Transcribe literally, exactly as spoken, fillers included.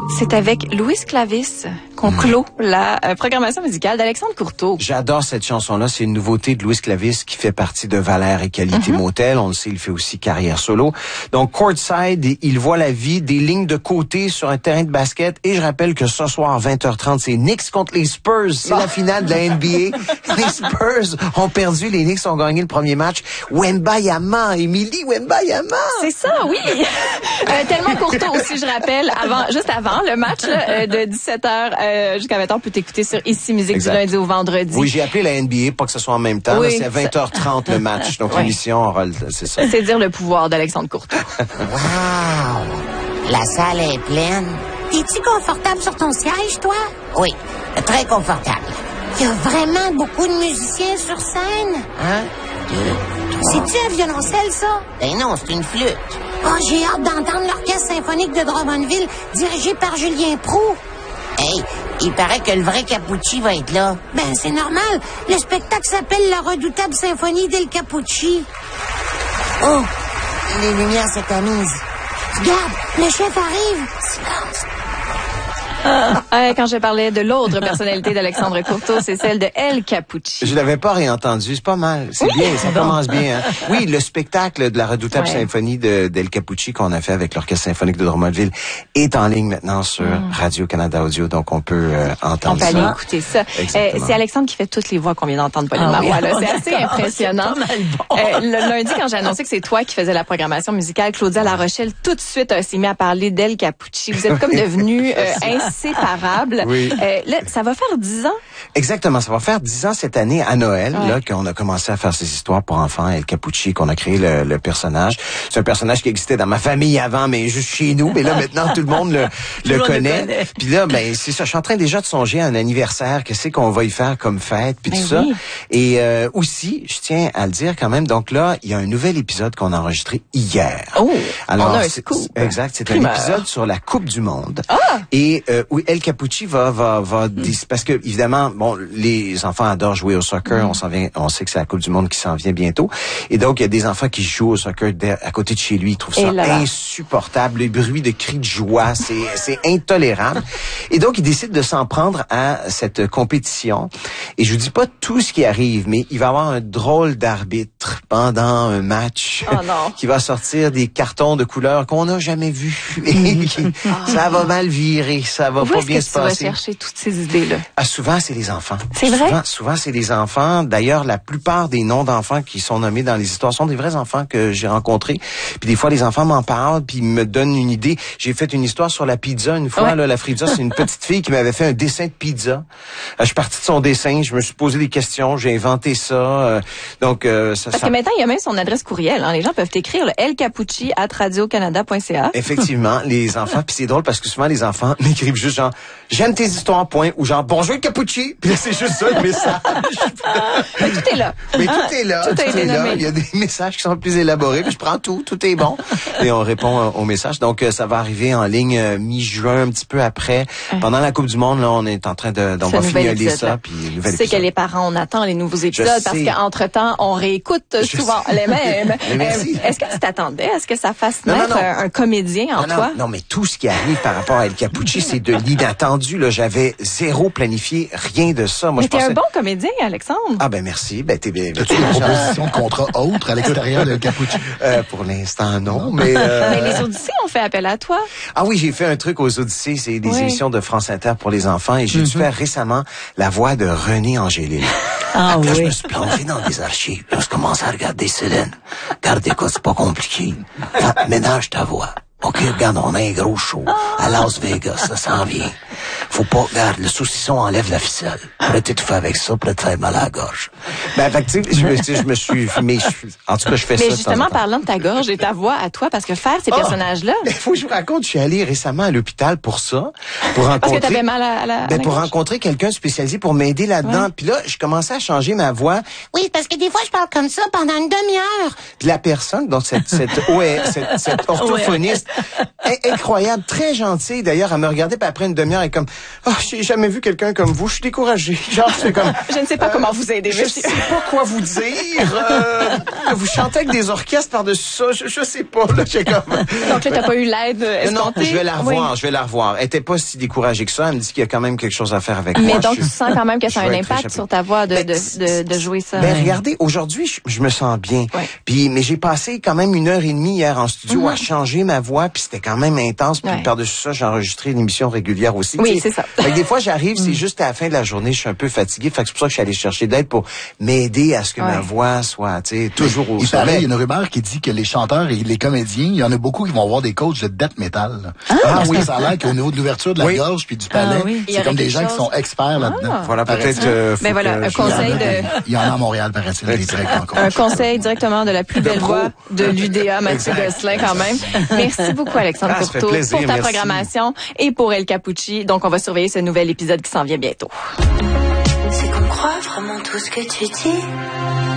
C'est avec Louis Clavis qu'on clôt la euh, programmation musicale d'Alexandre Courteau. J'adore cette chanson-là. C'est une nouveauté de Louis Clavis qui fait partie de Valère et Qualité mm-hmm. Motel. On le sait, il fait aussi carrière solo. Donc, courtside, il voit la vie des lignes de côté sur un terrain de basket. Et je rappelle que ce soir, vingt heures trente, c'est Knicks contre les Spurs. C'est bon. La finale de la N B A. Les Spurs ont perdu. Les Knicks ont gagné le premier match. Wembayama, Émilie Wembayama. C'est ça, oui. euh, tellement Courteau aussi, je rappelle, avant, juste avant le match là, de dix-sept heures euh, jusqu'à vingt heures, on peut t'écouter sur Ici Musique exact. Du lundi au vendredi. Oui, j'ai appelé la N B A, pas que ce soit en même temps. Oui, là, c'est à vingt heures trente le match. Donc oui. L'émission aura, c'est ça. C'est dire le pouvoir d'Alexandre Courteau. Wow! La salle est pleine. Es-tu confortable sur ton siège, toi? Oui, très confortable. Il y a vraiment beaucoup de musiciens sur scène. Un, deux, trois. C'est-tu un violoncelle, ça? Ben non, c'est une flûte. Oh, j'ai hâte d'entendre l'Orchestre symphonique de Drummondville, dirigé par Julien Proulx. Hey, il paraît que le vrai Capucci va être là. Ben, c'est normal. Le spectacle s'appelle La redoutable symphonie del Capucci. Oh, les lumières se tamisent. Regarde, le chef arrive. Silence. Ah, euh, quand je parlais de l'autre personnalité d'Alexandre Courteau, c'est celle de El Capucci. Je l'avais pas réentendu, c'est pas mal. C'est oui. bien, ça commence bien. Hein? Oui, le spectacle de la redoutable ouais. symphonie de d'El Capucci qu'on a fait avec l'Orchestre symphonique de Drummondville est en ligne maintenant sur mm. Radio-Canada Audio, donc on peut euh, entendre on peut ça. aller écouter ça. Euh, c'est Alexandre qui fait toutes les voix qu'on vient d'entendre, Pauline ah, Marois. Oui. C'est assez impressionnant. C'est bon. euh, le lundi, quand j'ai annoncé que c'est toi qui faisais la programmation musicale, Claudia La Rochelle, tout de suite, euh, s'est mis à parler d'El Capucci. Vous êtes comme devenus euh, inséparable. Oui. Euh, là, ça va faire dix ans? Exactement. Ça va faire dix ans cette année à Noël, ouais. là, qu'on a commencé à faire ces histoires pour enfants, El Capucci, qu'on a créé le, le personnage. C'est un personnage qui existait dans ma famille avant, mais juste chez nous. Mais là, maintenant, tout le monde le, le, le connaît. connaît. Puis là, ben, c'est ça. Je suis en train déjà de songer à un anniversaire. Qu'est-ce qu'on va y faire comme fête, puis ben tout oui. ça. Et euh, aussi, je tiens à le dire quand même. Donc là, il y a un nouvel épisode qu'on a enregistré hier. Oh, alors, on a un scoop. Exact. C'est Primeur. Un épisode sur la Coupe du Monde. Ah! Et euh, où El Capucci va va va mm. dis, parce que évidemment bon les enfants adorent jouer au soccer, mm. on s'en vient on sait que c'est la Coupe du monde qui s'en vient bientôt et donc il y a des enfants qui jouent au soccer à côté de chez lui, ils trouvent ça insupportable, les bruits de cris de joie, c'est c'est intolérable. Et donc ils décident de s'en prendre à cette compétition et je vous dis pas tout ce qui arrive, mais il va y avoir un drôle d'arbitre pendant un match oh non. qui va sortir des cartons de couleur qu'on n'a jamais vus et qui, oh. ça va mal virer, ça va Où pas bien se passer. Tu vas chercher toutes ces idées-là? Ah, souvent, c'est les enfants. C'est vrai? Souvent, souvent, c'est les enfants. D'ailleurs, la plupart des noms d'enfants qui sont nommés dans les histoires sont des vrais enfants que j'ai rencontrés. Puis des fois, les enfants m'en parlent, puis ils me donnent une idée. J'ai fait une histoire sur la pizza une fois. Ouais. Là, la pizza, c'est une petite fille qui m'avait fait un dessin de pizza. Euh, je suis parti de son dessin, je me suis posé des questions, j'ai inventé ça. Euh, donc, euh, ça, Parce ça... que maintenant, il y a même son adresse courriel. Hein. Les gens peuvent écrire le elcapucci arobase radio canada point c a. Effectivement, les enfants. Puis c'est drôle parce que souvent, les enfants m'écrivent juste genre j'aime tes histoires, point, ou genre bonjour Capucci, puis là c'est juste ça le message. Mais tout est là. Mais tout est là, tout, tout est là. Nommé. Il y a des messages qui sont plus élaborés, puis je prends tout, tout est bon, et on répond euh, aux messages. Donc euh, ça va arriver en ligne euh, mi-juin, un petit peu après. Hum. Pendant la Coupe du Monde, là, on est en train de, on va finaliser ça, puis nouvelle épisode. C'est que les parents, on attend les nouveaux épisodes parce qu'entre temps, on réécoute je souvent sais. les mêmes. Merci. Euh, est-ce que tu t'attendais à ce que ça fasse non, naître non, non. Un, un comédien en non, toi? Non, non, mais tout ce qui arrive par rapport à El Capucci, c'est de l'inattendu. Là, j'avais zéro planifié, rien de ça. Moi, mais je t'es pensais... un bon comédien, Alexandre. Ah ben merci. Ben t'es bien. As-tu une proposition de contrat autre à l'extérieur de Capucci? Euh, pour l'instant, non. Mais, euh... mais les Odyssées ont fait appel à toi. Ah oui, j'ai fait un truc aux Odyssées. C'est des oui. émissions de France Inter pour les enfants et j'ai mm-hmm. dû faire récemment la voix de René Angélil. Ah là, oui. Je me suis plongé dans des archives. Là, je commence à regarder Céline. Regarde, écoute, c'est pas compliqué. Enfin, ménage ta voix. OK, regarde, on a un gros show à Las Vegas, ça s'en vient. Faut pas, regarde, le saucisson enlève la ficelle. Après, t'étouffer avec ça, après te faire mal à la gorge. Ben, fait que, tu sais, je me, je me suis, mais je, en tout cas, je fais mais ça. Mais justement, parlant de ta gorge et ta voix à toi, parce que faire ces oh, personnages-là. Il faut que je vous raconte, je suis allé récemment à l'hôpital pour ça. Pour rencontrer. Parce que t'avais mal à, à la, ben, à la pour gorge. rencontrer quelqu'un spécialisé pour m'aider là-dedans. Ouais. Puis là, je commençais à changer ma voix. Oui, parce que des fois, je parle comme ça pendant une demi-heure. Puis la personne, donc cette, cette, ouais, cette, cette orthophoniste, incroyable, très gentille. D'ailleurs, elle me regardait, puis après une demi-heure, elle est comme, oh, j'ai jamais vu quelqu'un comme vous, je suis découragé. Genre, c'est comme... Je ne sais pas euh, comment vous aider, je monsieur. Je sais pas quoi vous dire. Euh, vous chantez avec des orchestres par-dessus ça, je, je sais pas, là, j'ai comme... Donc là, t'as pas eu l'aide escomptée? Non, je vais la revoir, oui. je vais la revoir. Elle était pas si découragée que ça, elle me dit qu'il y a quand même quelque chose à faire avec Mais moi. Mais donc, je, tu sens quand même que ça a un impact sur ta voix de, ben, de, de, de jouer ça. Ben, regardez, aujourd'hui, je, je me sens bien. Ouais. Puis, mais j'ai passé quand même une heure et demie hier en studio Mm-hmm. à changer ma voix, puis c'était quand même intense. Puis ouais. par-dessus ça, j'ai enregistré une émission régulière aussi. Oui, c'est ça. Fait que des fois, j'arrive, c'est juste à la fin de la journée, je suis un peu fatigué. Fait que c'est pour ça que je suis allé chercher de l'aide pour m'aider à ce que ouais. ma voix soit, tu sais, toujours au il sommet. paraît, il y a une rumeur qui dit que les chanteurs et les comédiens, il y en a beaucoup qui vont avoir des coachs de death metal. Ah, Parce que ça a l'air qu'au niveau de l'ouverture de la oui. gorge puis du palais, ah, oui. c'est comme des gens chose. qui sont experts là-dedans. Ah. Voilà, peut-être... Euh, ben voilà, un conseil de... Il y en a à Montréal, paraît-il, des très grands coachs. Un conseil directement de la plus belle voix de l'U D A, Mathieu Gosselin, quand même. Merci beaucoup, Alexandre ah, Courteau, plaisir, pour ta merci. programmation et pour El Capucci. Donc, on va surveiller ce nouvel épisode qui s'en vient bientôt. C'est qu'on croit vraiment tout ce que tu dis.